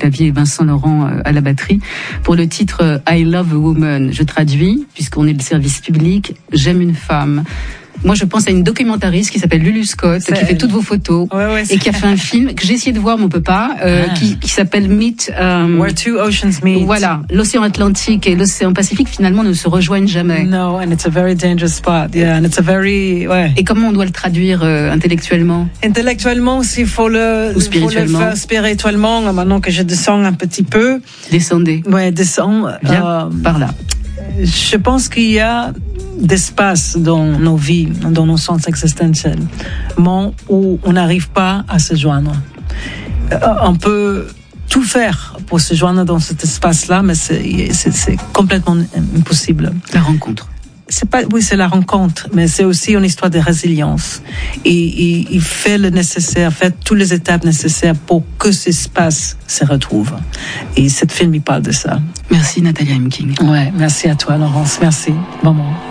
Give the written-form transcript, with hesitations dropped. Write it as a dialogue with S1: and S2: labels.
S1: clavier et Vincent Laurent à la batterie, pour le titre I Love a Woman. Je traduis, puisqu'on est le service public, j'aime une femme. Moi, je pense à une documentariste qui s'appelle Lulu Scott, qui fait toutes vos photos, et qui a fait un film que j'ai essayé de voir, mais on peut pas, qui s'appelle Meet.
S2: Where Two Oceans Meet.
S1: Voilà, l'océan Atlantique et l'océan Pacifique finalement ne se rejoignent jamais.
S2: No, and it's a very dangerous spot. Yeah, and it's a very. Ouais.
S1: Et comment on doit le traduire intellectuellement?
S2: Intellectuellement, s'il faut le,
S1: ou spirituellement.
S2: Faut le faire spirituellement. Maintenant que je descends un petit peu.
S1: Descendez.
S2: Ouais, descends.
S1: Viens par là.
S2: Je pense qu'il y a d'espace dans nos vies, dans nos sens existentiels, où on n'arrive pas à se joindre. On peut tout faire pour se joindre dans cet espace-là, mais c'est complètement impossible.
S1: La rencontre.
S2: C'est la rencontre, mais c'est aussi une histoire de résilience. Et il fait le nécessaire, fait toutes les étapes nécessaires pour que cet espace se retrouve. Et cette film, il parle de ça.
S1: Merci Natalia Hemking.
S2: Ouais, merci à toi, Laurence. Merci, vraiment.